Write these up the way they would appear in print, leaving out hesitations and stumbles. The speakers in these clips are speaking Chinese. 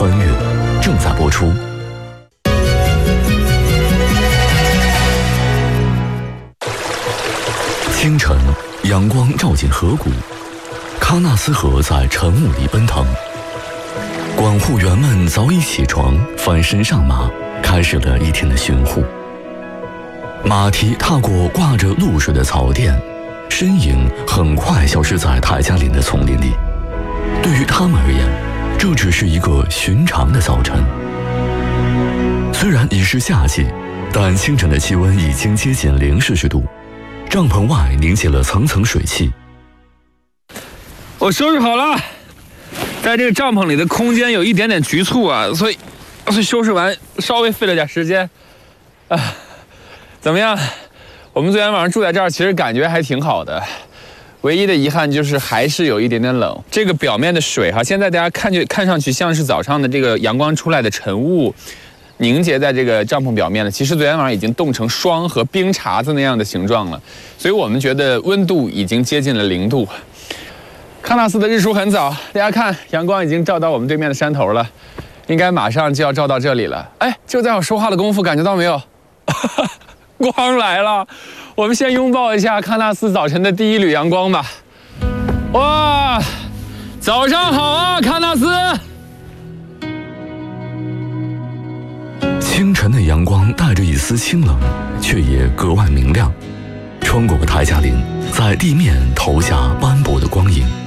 穿越》正在播出。清晨，阳光照进河谷，喀纳斯河在晨雾里奔腾。管护员们早已起床，翻身上马，开始了一天的巡护。马蹄踏过挂着露水的草甸，身影很快消失在泰加林的丛林里。对于他们而言，这只是一个寻常的早晨。虽然已是夏季，但清晨的气温已经接近0°C度，帐篷外凝结了层层水汽。 我收拾好了，在这个帐篷里的空间有一点点局促啊，所以收拾完稍微费了点时间。怎么样？我们昨天晚上住在这儿，其实感觉还挺好的。唯一的遗憾就是还是有一点点冷。这个表面的水哈，现在大家看上去像是早上的这个阳光出来的晨雾，凝结在这个帐篷表面了。其实昨天晚上已经冻成霜和冰碴子那样的形状了，所以我们觉得温度已经接近了0度。喀纳斯的日出很早，大家看，阳光已经照到我们对面的山头了，应该马上就要照到这里了。哎，就在我说话的功夫，感觉到没有？光来了，我们先拥抱一下喀纳斯早晨的第一缕阳光吧。哇，早上好啊，喀纳斯！ 清晨的阳光带着一丝清冷，却也格外明亮，穿过泰加林，在地面投下斑驳的光影。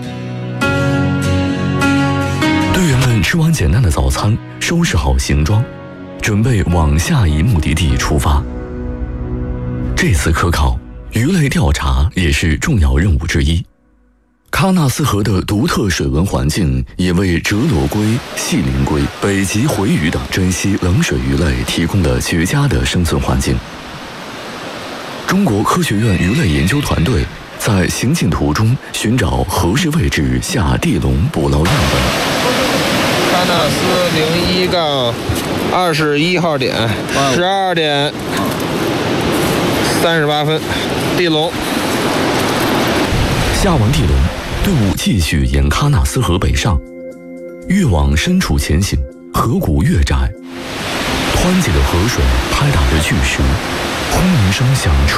队员们吃完简单的早餐，收拾好行装，准备往下一目的地出发。这次科考，鱼类调查也是重要任务之一。喀纳斯河的独特水文环境也为折罗龟、细鳞龟、北极回鱼等珍稀冷水鱼类提供了绝佳的生存环境。中国科学院鱼类研究团队在行进途中寻找合适位置下地笼捕捞样本。 喀纳斯01-21号点，12点38分，地笼。 下完地笼，队伍继续沿喀纳斯河北上，越往深处前行，河谷越窄，湍急的河水拍打着巨石，轰鸣声响彻